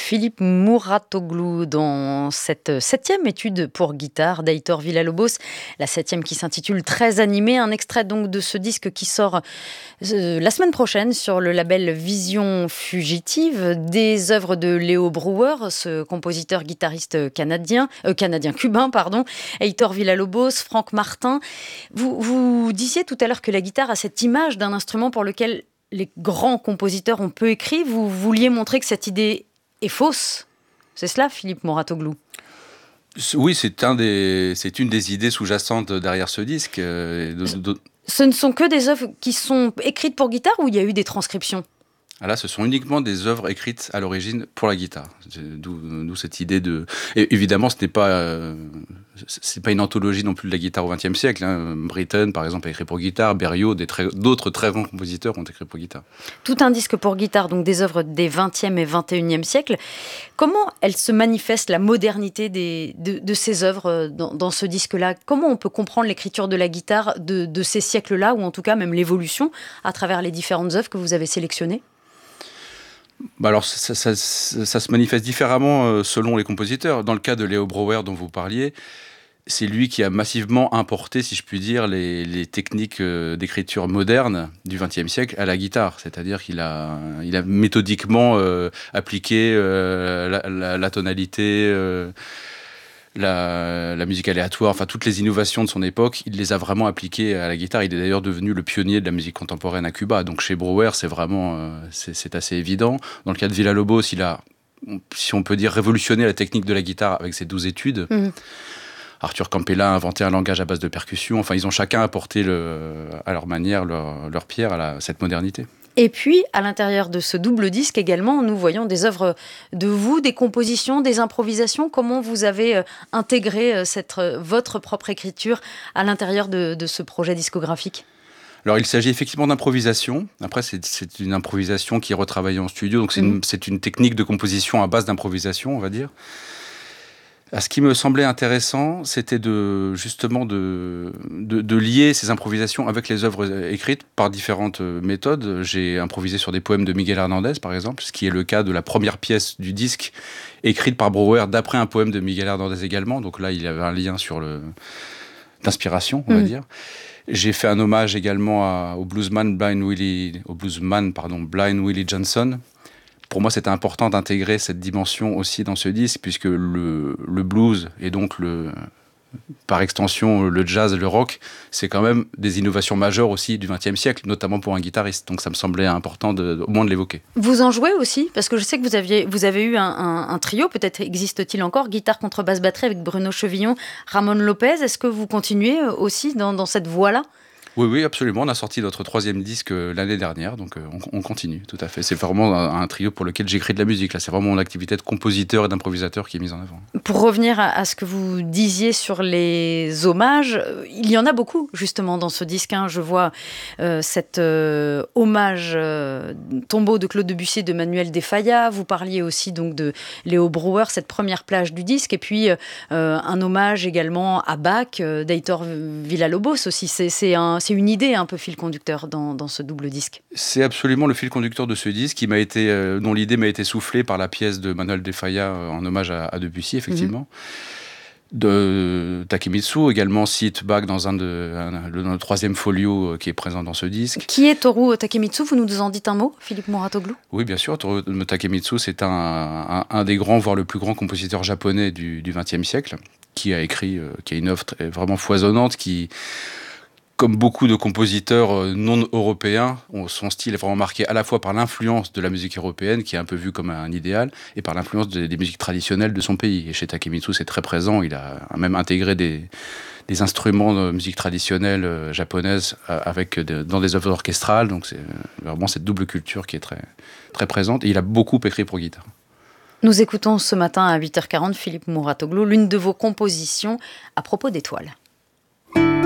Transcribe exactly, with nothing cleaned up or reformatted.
Philippe Mouratoglou dans cette septième étude pour guitare d'Aitor Villa-Lobos, la septième qui s'intitule Très animé, un extrait donc de ce disque qui sort euh, la semaine prochaine sur le label Vision Fugitive, des œuvres de Léo Brouwer, ce compositeur guitariste canadien, euh, canadien-cubain, pardon, Aitor Villa-Lobos, Franck Martin. Vous, vous disiez tout à l'heure que la guitare a cette image d'un instrument pour lequel les grands compositeurs ont peu écrit. Vous vouliez montrer que cette idée est fausse. C'est cela, Philippe Mouratoglou? Oui, c'est, un des, c'est une des idées sous-jacentes derrière ce disque. Euh, de, de... Ce ne sont que des œuvres qui sont écrites pour guitare ou il y a eu des transcriptions? Ah là, ce sont uniquement des œuvres écrites à l'origine pour la guitare. D'où, d'où cette idée de... Et évidemment, ce n'est pas, euh, c'est pas une anthologie non plus de la guitare au vingtième siècle. Hein. Britten, par exemple, a écrit pour guitare. Berriot, des très, d'autres très grands compositeurs ont écrit pour guitare. Tout un disque pour guitare, donc des œuvres des vingtième et vingt et unième siècles. Comment elle se manifeste, la modernité des, de, de ces œuvres dans, dans ce disque-là? Comment on peut comprendre l'écriture de la guitare de, de ces siècles-là, ou en tout cas même l'évolution à travers les différentes œuvres que vous avez sélectionnées? Bah alors, ça, ça, ça, ça se manifeste différemment selon les compositeurs. Dans le cas de Léo Brouwer dont vous parliez, c'est lui qui a massivement importé, si je puis dire, les, les techniques d'écriture moderne du vingtième siècle à la guitare. C'est-à-dire qu'il a, il a méthodiquement euh, appliqué euh, la, la, la tonalité, euh, la, la musique aléatoire, enfin toutes les innovations de son époque, il les a vraiment appliquées à la guitare. Il est d'ailleurs devenu le pionnier de la musique contemporaine à Cuba. Donc chez Brouwer, c'est vraiment, euh, c'est, c'est assez évident. Dans le cas de Villa-Lobos, il a, si on peut dire, révolutionné la technique de la guitare avec ses douze études. Mmh. Arthur Campella a inventé un langage à base de percussions. Enfin, ils ont chacun apporté le, à leur manière leur, leur pierre à la, cette modernité. Et puis, à l'intérieur de ce double disque également, nous voyons des œuvres de vous, des compositions, des improvisations. Comment vous avez intégré cette, votre propre écriture à l'intérieur de, de ce projet discographique? Alors, il s'agit effectivement d'improvisation. Après, c'est, c'est une improvisation qui est retravaillée en studio. Donc, c'est, mmh. une, c'est une technique de composition à base d'improvisation, on va dire. Ce qui me semblait intéressant, c'était de, justement de, de, de lier ces improvisations avec les œuvres écrites par différentes méthodes. J'ai improvisé sur des poèmes de Miguel Hernandez, par exemple, ce qui est le cas de la première pièce du disque, écrite par Brouwer d'après un poème de Miguel Hernandez également. Donc là, il y avait un lien sur le, d'inspiration, on mmh. va dire. J'ai fait un hommage également à, au bluesman Blind Willie, au bluesman, pardon, Blind Willie Johnson. Pour moi, c'était important d'intégrer cette dimension aussi dans ce disque, puisque le, le blues et donc, le, par extension, le jazz, le rock, c'est quand même des innovations majeures aussi du vingtième siècle, notamment pour un guitariste. Donc ça me semblait important de, au moins de l'évoquer. Vous en jouez aussi? Parce que je sais que vous, aviez, vous avez eu un, un, un trio, peut-être existe-t-il encore, guitare, contrebasse, batterie avec Bruno Chevillon, Ramon Lopez. Est-ce que vous continuez aussi dans, dans cette voie-là? Oui, oui, absolument. On a sorti notre troisième disque l'année dernière, donc on, on continue, tout à fait. C'est vraiment un, un trio pour lequel j'écris de la musique. Là, c'est vraiment mon activité de compositeur et d'improvisateur qui est mise en avant. Pour revenir à, à ce que vous disiez sur les hommages, il y en a beaucoup, justement, dans ce disque. Hein. Je vois euh, cet euh, hommage euh, tombeau de Claude Debussy de Manuel de Falla. Vous parliez aussi donc de Léo Brouwer, cette première plage du disque. Et puis, euh, un hommage également à Bach, euh, d'Aitor Villa-Lobos aussi. C'est, c'est un... C'est une idée un peu fil conducteur dans, dans ce double disque. C'est absolument le fil conducteur de ce disque qui m'a été, euh, dont l'idée m'a été soufflée par la pièce de Manuel de Falla euh, en hommage à, à Debussy, effectivement. Mm-hmm. De Takemitsu, également cite Bach dans un de, un, le, dans le troisième folio euh, qui est présent dans ce disque. Qui est Toru Takemitsu? Vous nous en dites un mot, Philippe Mouratoglou? Oui, bien sûr. Toru Takemitsu, c'est un, un, un des grands, voire le plus grand compositeur japonais du vingtième siècle, qui a écrit, euh, qui a une œuvre très, vraiment foisonnante, qui... Comme beaucoup de compositeurs non européens, son style est vraiment marqué à la fois par l'influence de la musique européenne, qui est un peu vue comme un idéal, et par l'influence des, des musiques traditionnelles de son pays. Et chez Takemitsu, c'est très présent. Il a même intégré des, des instruments de musique traditionnelle japonaise avec de, dans des œuvres orchestrales. Donc c'est vraiment cette double culture qui est très, très présente. Et il a beaucoup écrit pour guitare. Nous écoutons ce matin à huit heures quarante Philippe Mouratoglou, l'une de vos compositions à propos d'étoiles.